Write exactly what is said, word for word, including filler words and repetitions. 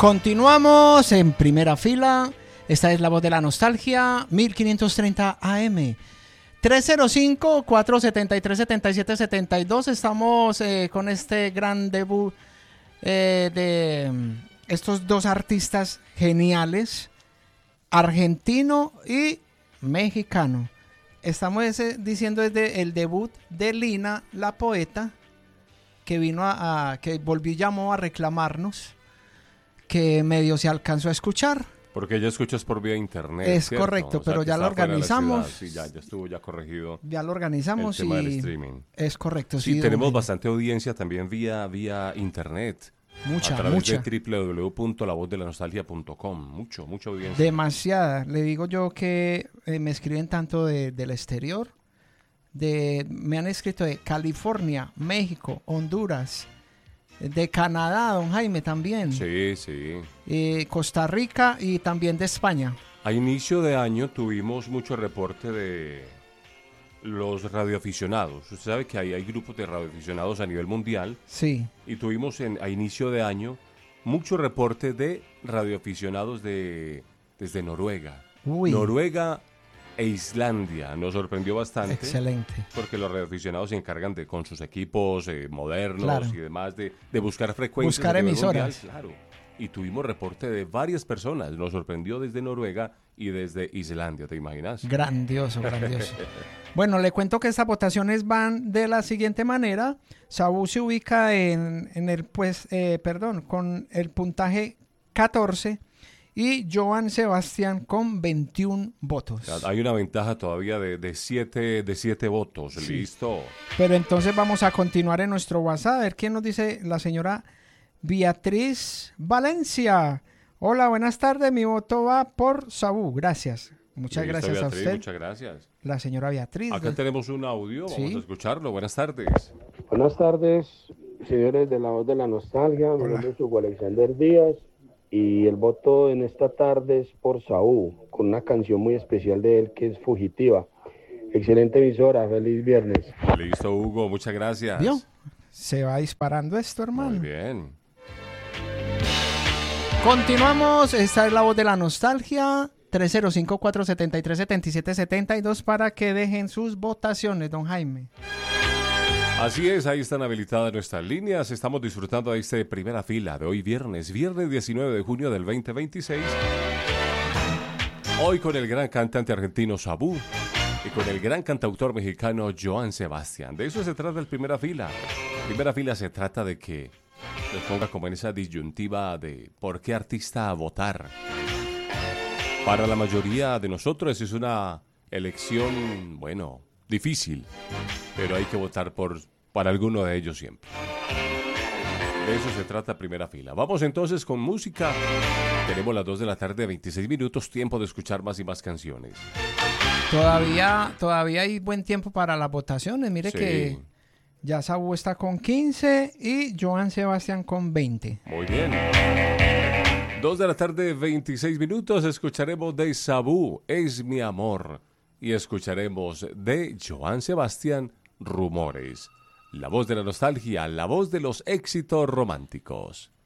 Continuamos en primera fila. Esta es la voz de la nostalgia, mil quinientos treinta A M. tres cero cinco, cuatro siete tres, siete siete siete dos. Estamos eh, con este gran debut eh, de um, estos dos artistas geniales, argentino y mexicano. Estamos eh, diciendo desde el debut de Lina, la poeta, que vino a, a que volvió y llamó a reclamarnos, que medio se alcanzó a escuchar. Porque ella escuchas por vía internet. Es ¿cierto? correcto, o sea, pero ya lo organizamos. Sí, ya, ya estuvo ya corregido. Ya lo organizamos el tema y del streaming. Es correcto. Sí, sí tenemos don... bastante audiencia también vía, vía internet. Mucha, a través mucha. de doble u doble u doble u punto la voz de la nostalgia punto com. Mucho, mucha audiencia. Demasiada. Le digo yo que eh, me escriben tanto de, del exterior. De, me han escrito de California, México, Honduras, de Canadá, don Jaime también. Sí, sí. Eh, Costa Rica y también de España. A inicio de año tuvimos mucho reporte de los radioaficionados. Usted sabe que hay, hay grupos de radioaficionados a nivel mundial. Sí. Y tuvimos en, a inicio de año mucho reporte de radioaficionados de, desde Noruega. Uy. Noruega e Islandia. Nos sorprendió bastante. Excelente. Porque los radioaficionados se encargan de, con sus equipos eh, modernos Claro. y demás, de, de buscar frecuencias. Buscar a nivel emisoras. mundial, claro. Y tuvimos reporte de varias personas. Nos sorprendió desde Noruega y desde Islandia, ¿te imaginas? Grandioso, grandioso. Bueno, le cuento que estas votaciones van de la siguiente manera. Saúl se ubica en, en el, pues, eh, perdón, con el puntaje catorce y Joan Sebastián con veintiún votos. O sea, hay una ventaja todavía de, de, siete, de siete votos. Sí. Listo. Pero entonces vamos a continuar en nuestro WhatsApp. A ver qué nos dice la señora Beatriz Valencia. Hola, buenas tardes. Mi voto va por Saúl. Gracias. Muchas Listo, gracias Beatriz, a usted. Muchas gracias. La señora Beatriz. Acá tenemos un audio. Vamos Sí. a escucharlo. Buenas tardes. Buenas tardes, señores de la voz de la nostalgia. Mi Hola. nombre es Hugo Alexander Díaz y el voto en esta tarde es por Saúl, con una canción muy especial de él que es Fugitiva. Excelente emisora, feliz viernes. Listo, Hugo. Muchas gracias. ¿Vio? Se va disparando esto, hermano. Muy bien. Continuamos. Esta es la voz de la nostalgia. tres cero cinco, cuatro siete tres, siete siete siete dos para que dejen sus votaciones, don Jaime. Así es, ahí están habilitadas nuestras líneas. Estamos disfrutando de este primera fila de hoy viernes, viernes diecinueve de junio del veinte veintiséis. Hoy con el gran cantante argentino Sabú y con el gran cantautor mexicano Joan Sebastián. De eso se trata el primera fila. Primera fila se trata de que nos ponga como en esa disyuntiva de por qué artista votar. Para la mayoría de nosotros es una elección, bueno, difícil, pero hay que votar por, para alguno de ellos siempre. De eso se trata primera fila. Vamos entonces con música. Tenemos las dos de la tarde, veintiséis minutos, tiempo de escuchar más y más canciones. Todavía, todavía hay buen tiempo para las votaciones. Mire Sí. que ya Saúl está con quince y Joan Sebastián con veinte. Muy bien. dos de la tarde, veintiséis minutos, escucharemos de Sabú, Es mi amor. Y escucharemos de Joan Sebastián, Rumores. La voz de la nostalgia, la voz de los éxitos románticos.